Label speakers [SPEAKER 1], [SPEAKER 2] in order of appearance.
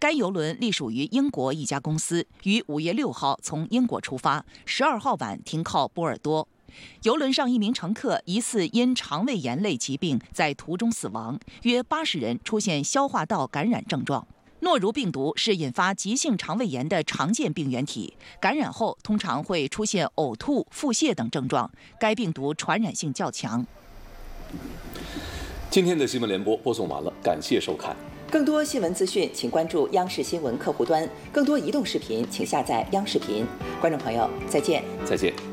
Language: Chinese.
[SPEAKER 1] 该邮轮隶属于英国一家公司，于5月6号从英国出发，12号晚停靠波尔多。邮轮上一名乘客疑似因肠胃炎类疾病在途中死亡，约80人出现消化道感染症状。诺如病毒是引发急性肠胃炎的常见病原体，感染后通常会出现呕吐、腹泻等症状。该病毒传染性较强。
[SPEAKER 2] 今天的新闻联播播送完了，感谢收看。
[SPEAKER 3] 更多新闻资讯，请关注央视新闻客户端；更多移动视频，请下载央视频。观众朋友，再见。
[SPEAKER 2] 再见。